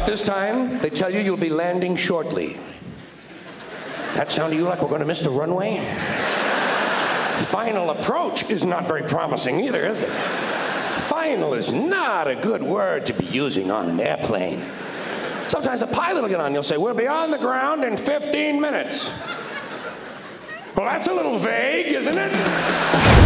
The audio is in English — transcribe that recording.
About this time, they tell you you'll be landing shortly. That sound to you like we're going to miss the runway? Final approach is not very promising either, is it? Final is not a good word to be using on an airplane. Sometimes the pilot will get on and he'll say, we'll be on the ground in 15 minutes. Well, that's a little vague, isn't it?